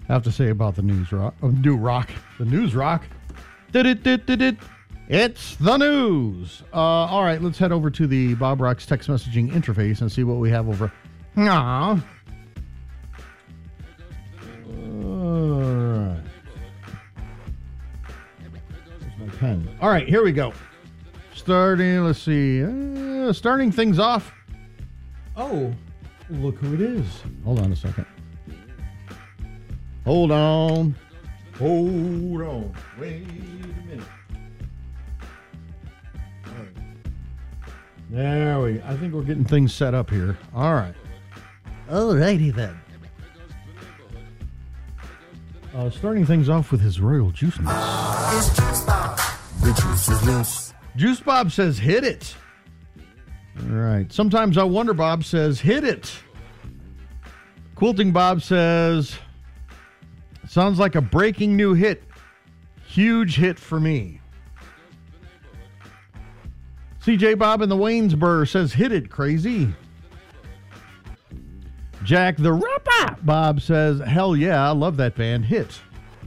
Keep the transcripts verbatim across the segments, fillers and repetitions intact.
have to say about the news rock. Oh, new rock. The news rock. Did it, did, did it. It's the news. Uh, all right, let's head over to the Bob Rocks text messaging interface and see what we have over. Aww. Uh, Where's my pen? All right, here we go. Starting, let's see. Uh, starting things off. Oh, look who it is. Hold on a second. Hold on. Hold on. Wait a minute. All right. There we go. I think we're getting things set up here. All right. All righty then. Uh, starting things off with his Royal Juice Nuts. It's Juice Bob. The juice is loose. Juice Bob says, hit it. All right. Sometimes I wonder, Bob says, hit it. Quilting Bob says, sounds like a breaking new hit. Huge hit for me. C J Bob in the Waynesboro says, hit it, crazy. Jack the Ripper Bob says, hell yeah, I love that band. Hit.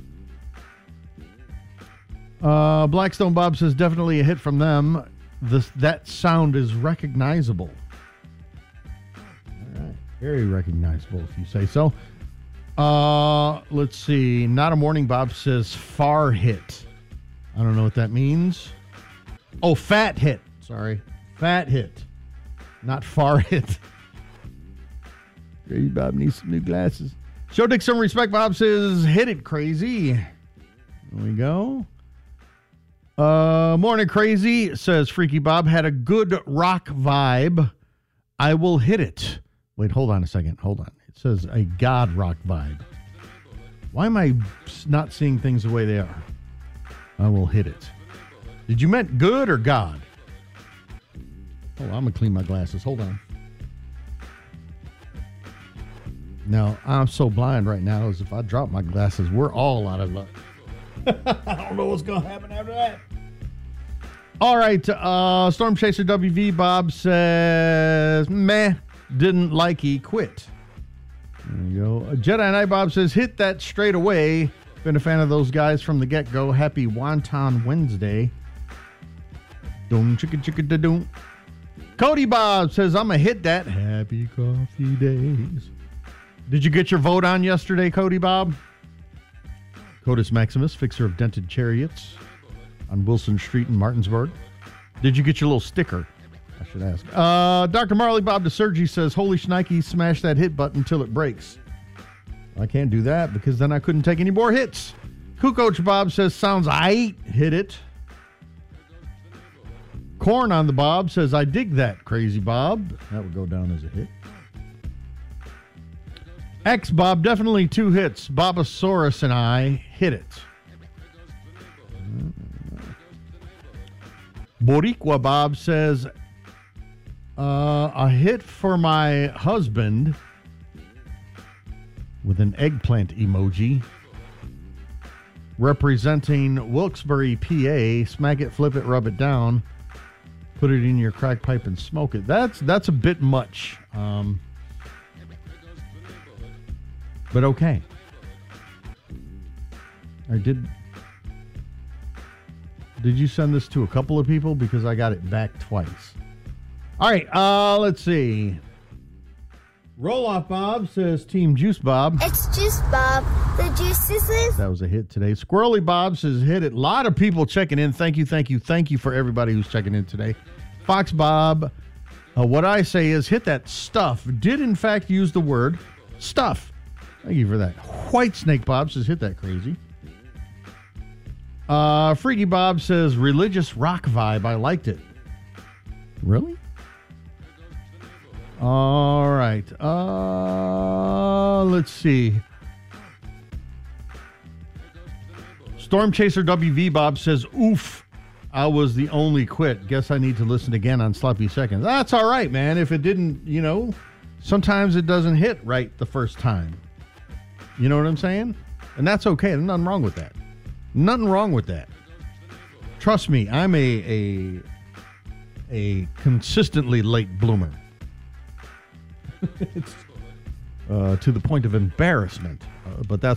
Uh, Blackstone Bob says, definitely a hit from them. This, that sound is recognizable. All right. Very recognizable, if you say so. Uh, let's see. Not a Morning Bob says, far hit. I don't know what that means. Oh, fat hit. Sorry. Fat hit. Not far hit. Crazy Bob needs some new glasses. Show Dick some respect. Bob says, hit it, crazy. There we go. Uh, Morning Crazy says, Freaky Bob had a good rock vibe. I will hit it. Wait, hold on a second. Hold on. It says a God rock vibe. Why am I not seeing things the way they are? I will hit it. Did you meant good or God? Oh, I'm going to clean my glasses. Hold on. No, I'm so blind right now as if I drop my glasses, we're all out of luck. I don't know what's going to happen after that. All right. Uh, Storm Chaser W V Bob says, meh, didn't like he quit. There you go. Uh, Jedi Knight Bob says, hit that straight away. Been a fan of those guys from the get-go. Happy Wonton Wednesday. Doom chicka chicka da doom. Cody Bob says, I'm going to hit that. Happy coffee days. Did you get your vote on yesterday, Cody Bob? Codus Maximus, fixer of dented chariots on Wilson Street in Martinsburg. Did you get your little sticker? I should ask. Uh, Doctor Marley Bob DeSergi says, holy shnikey, smash that hit button until it breaks. I can't do that because then I couldn't take any more hits. Cool Coach Bob says, sounds aight, hit it. Corn on the Bob says, I dig that, crazy Bob. That would go down as a hit. X Bob, definitely two hits. Bobosaurus and I hit it. Boricua Bob says, uh, a hit for my husband with an eggplant emoji representing Wilkes-Barre, P A. Smack it, flip it, rub it down, put it in your crack pipe and smoke it. That's that's a bit much. Um, but okay. I did. Did you send this to a couple of people? Because I got it back twice. All right, uh, let's see. Roll Off Bob says Team Juice Bob. It's Juice Bob. The juice is loose. That was a hit today. Squirrely Bob says hit it. A lot of people checking in. Thank you, thank you, thank you for everybody who's checking in today. Fox Bob, uh, what I say is hit that stuff. Did in fact use the word stuff. Thank you for that. White Snake Bob says hit that crazy. Uh, Freaky Bob says religious rock vibe. I liked it. Really? All right. Uh, let's see. Storm Chaser W V Bob says, oof, I was the only quit. Guess I need to listen again on Sloppy Seconds. That's all right, man. If it didn't, you know, sometimes it doesn't hit right the first time. You know what I'm saying? And that's okay. There's nothing wrong with that. Nothing wrong with that. Trust me, I'm a a, a consistently late bloomer. It's, uh, to the point of embarrassment. Uh, but that's